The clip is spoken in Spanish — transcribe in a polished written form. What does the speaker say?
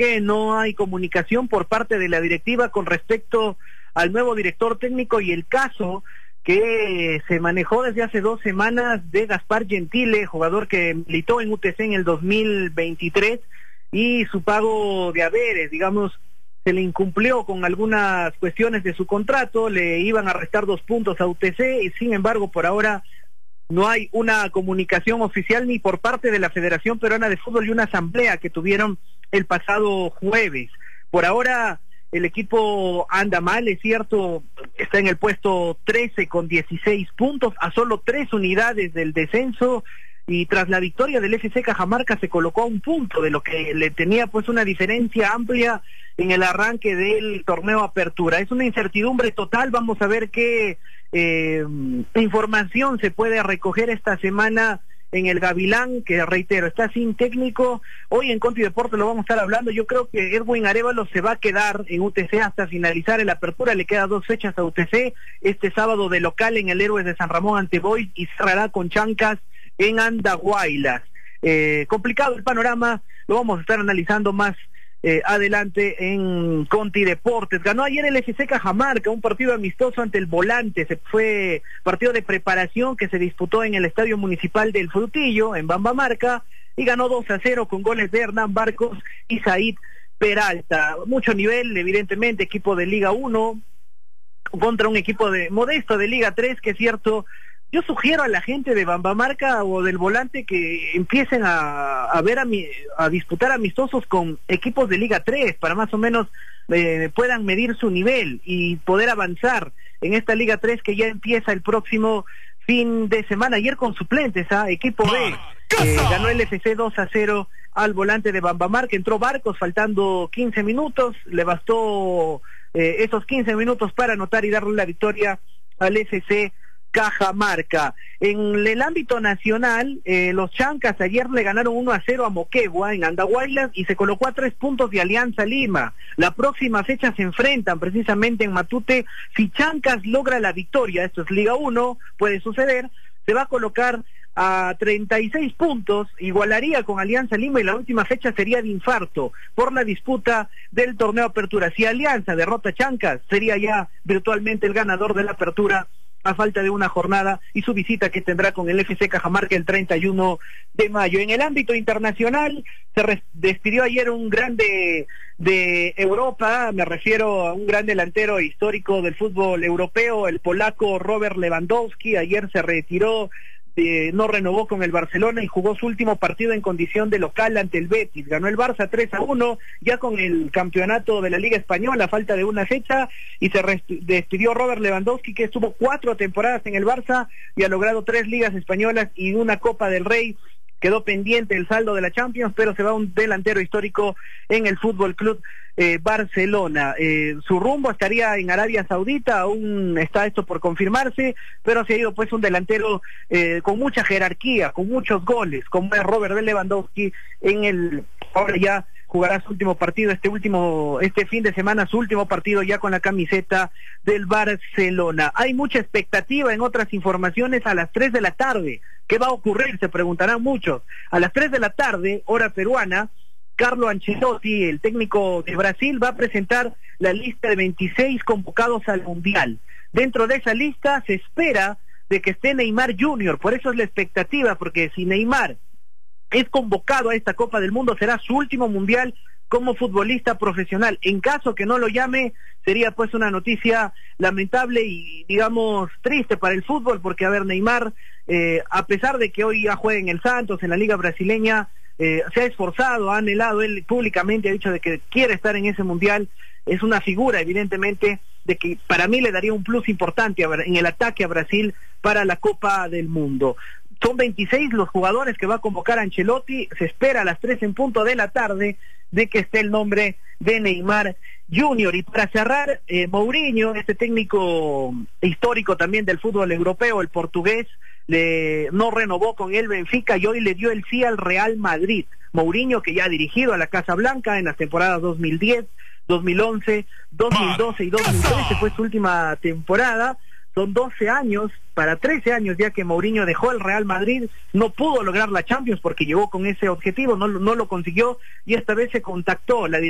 que no hay comunicación por parte de la directiva con respecto al nuevo director técnico y el caso que se manejó desde hace 2 semanas de Gaspar Gentile, jugador que militó en UTC en el 2023, y su pago de haberes, digamos, se le incumplió con algunas cuestiones de su contrato, le iban a restar 2 puntos a UTC y sin embargo por ahora no hay una comunicación oficial ni por parte de la Federación Peruana de Fútbol y una asamblea que tuvieron el pasado jueves. Por ahora el equipo anda mal, es cierto, está en el puesto 13 con 16 puntos, a solo 3 unidades del descenso, y tras la victoria del FC Cajamarca se colocó a 1 punto de lo que le tenía pues una diferencia amplia en el arranque del torneo Apertura. Es una incertidumbre total, vamos a ver qué información se puede recoger esta semana en el Gavilán, que reitero, está sin técnico. Hoy en Conti Deportes lo vamos a estar hablando. Yo creo que Edwin Arévalo se va a quedar en UTC hasta finalizar el Apertura, le queda 2 fechas a UTC, este sábado de local en el Héroes de San Ramón ante Boys y cerrará con Chancas en Andahuaylas. Complicado el panorama, lo vamos a estar analizando más adelante en Conti Deportes. Ganó ayer el FC Cajamarca, un partido amistoso ante el Volante, fue partido de preparación que se disputó en el Estadio Municipal del Frutillo, en Bambamarca, y ganó 2-0 con goles de Hernán Barcos y Said Peralta. Mucho nivel, evidentemente, equipo de Liga 1 contra un equipo modesto de Liga 3, que es cierto. Yo sugiero a la gente de Bambamarca o del Volante que empiecen a disputar amistosos con equipos de Liga 3 para más o menos puedan medir su nivel y poder avanzar en esta Liga 3 que ya empieza el próximo fin de semana. Ayer con suplentes, equipo B ganó el FC 2-0 al Volante de Bambamarca, entró Barcos faltando 15 minutos, le bastó esos 15 minutos para anotar y darle la victoria al FC Cajamarca. En el ámbito nacional, los Chancas ayer le ganaron 1-0 a Moquegua en Andahuaylas y se colocó a 3 puntos de Alianza Lima. La próxima fecha se enfrentan precisamente en Matute. Si Chancas logra la victoria, esto es Liga 1, puede suceder, se va a colocar a 36 puntos, igualaría con Alianza Lima y la última fecha sería de infarto por la disputa del torneo Apertura. Si Alianza derrota a Chancas, sería ya virtualmente el ganador de la Apertura a falta de una jornada y su visita que tendrá con el FC Cajamarca el 31 de mayo. En el ámbito internacional se despidió ayer un grande de Europa, me refiero a un gran delantero histórico del fútbol europeo, el polaco Robert Lewandowski. Ayer se retiró, no renovó con el Barcelona y jugó su último partido en condición de local ante el Betis. Ganó el Barça 3-1, ya con el campeonato de la Liga Española a falta de una fecha, y se despidió Robert Lewandowski, que estuvo 4 temporadas en el Barça y ha logrado 3 ligas españolas y una Copa del Rey. Quedó pendiente el saldo de la Champions, pero se va un delantero histórico en el Fútbol Club Barcelona. Su rumbo estaría en Arabia Saudita, aún está esto por confirmarse, pero se ha ido pues un delantero con mucha jerarquía, con muchos goles, como es Robert Lewandowski. Ahora ya jugará su último partido este fin de semana, su último partido ya con la camiseta del Barcelona. Hay mucha expectativa en otras informaciones a las 3 de la tarde. ¿Qué va a ocurrir? Se preguntarán muchos. A las 3 de la tarde, hora peruana, Carlo Ancelotti, el técnico de Brasil, va a presentar la lista de 26 convocados al Mundial. Dentro de esa lista se espera de que esté Neymar Jr., por eso es la expectativa, porque si Neymar es convocado a esta Copa del Mundo, será su último Mundial como futbolista profesional. En caso que no lo llame, sería pues una noticia lamentable y digamos triste para el fútbol, porque a ver, Neymar, a pesar de que hoy ya juega en el Santos, en la Liga Brasileña, se ha esforzado, ha anhelado, él públicamente ha dicho de que quiere estar en ese Mundial. Es una figura evidentemente de que para mí le daría un plus importante en el ataque a Brasil para la Copa del Mundo. Son 26 los jugadores que va a convocar Ancelotti. Se espera a las 3 en punto de la tarde de que esté el nombre de Neymar Jr. Y para cerrar, Mourinho, este técnico histórico también del fútbol europeo, el portugués, no renovó con el Benfica y hoy le dio el sí al Real Madrid. Mourinho, que ya ha dirigido a la Casa Blanca en las temporadas 2010, 2011, 2012 y 2013, fue su última temporada. Son 12 años, para 13 años ya que Mourinho dejó el Real Madrid, no pudo lograr la Champions porque llegó con ese objetivo, no lo consiguió, y esta vez se contactó la